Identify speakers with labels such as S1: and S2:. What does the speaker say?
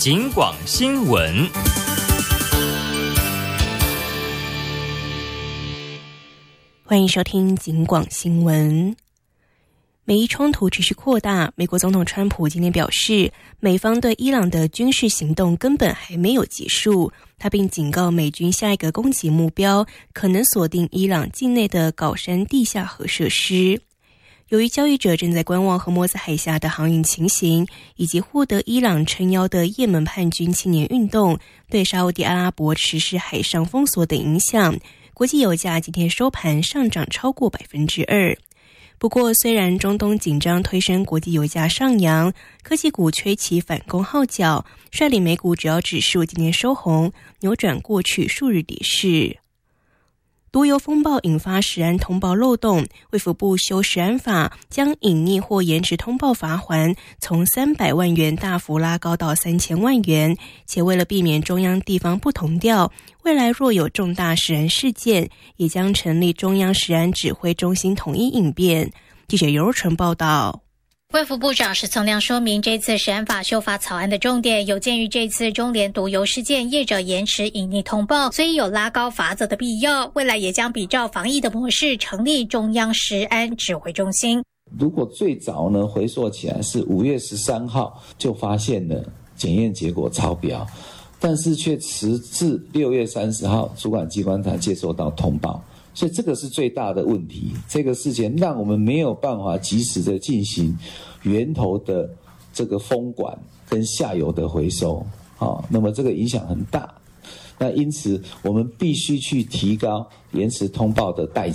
S1: 警广新闻。
S2: 欢迎收听警广新闻。美伊冲突持续扩大，美国总统川普今天表示，美方对伊朗的军事行动根本还没有结束，他并警告美军下一个攻击目标可能锁定伊朗境内的镐山地下核设施。由于交易者正在观望荷默兹海峡的航运情形，以及获得伊朗撑腰的也门叛军青年运动对沙烏地阿拉伯实施海上封锁等影响，国际油价今天收盘上涨超过 2%。不过，虽然中东紧张推升国际油价上扬，科技股吹起反攻号角，率领美股主要指数今天收红，扭转过去数日跌势。毒油风暴引发食安通报漏洞，卫福部修食安法，将隐匿或延迟通报罚锾从300万元大幅拉高到3000万元，且为了避免中央地方不同调，未来若有重大食安事件，也将成立中央食安指挥中心统一应变。记者尤若纯报道。
S3: 卫福部长石从亮说明，这次食安法修法草案的重点有鉴于这次中联毒油事件业者延迟隐匿通报，所以有拉高罚则的必要，未来也将比照防疫的模式成立中央食安指挥中心。
S4: 如果最早呢回溯起来是5月13号就发现了检验结果超标，但是却迟至6月30号主管机关才接收到通报，所以这个是最大的问题。这个事情让我们没有办法及时的进行源头的这个封管跟下游的回收，那么这个影响很大。那因此我们必须去提高延迟通报的代价。